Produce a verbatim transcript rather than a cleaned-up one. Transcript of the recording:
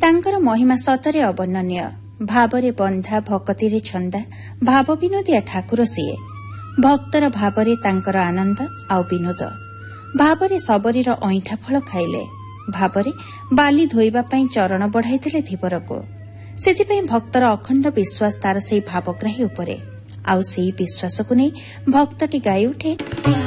ତାଙ୍କର ମହିମା ସତରେ ଅବର୍ଣ୍ଣନୀୟ। ଭାବରେ ବନ୍ଧା ଭକତିରେ ଛନ୍ଦା ଭାବ ବିନୋଦିଆ ଠାକୁର ସିଏ। ଭକ୍ତର ଭାବରେ ତାଙ୍କର ଆନନ୍ଦ ଆଉ ବିନୋଦ। ଭାବରେ ସବରୀର ଅଇଁଠା ଫଳ ଖାଇଲେ। ଭାବରେ ବାଲି ଧୋଇବା ପାଇଁ ଚରଣ ବଢ଼ାଇଥିଲେ ଧୀବରକୁ। ସେଥିପାଇଁ ଭକ୍ତର ଅଖଣ୍ଡ ବିଶ୍ୱାସ ତାର ସେହି ଭାବଗ୍ରାହୀ ଉପରେ। ଆଉ ସେହି ବିଶ୍ୱାସକୁ ନେଇ ଭକ୍ତଟି ଗାଇ ଉଠେ।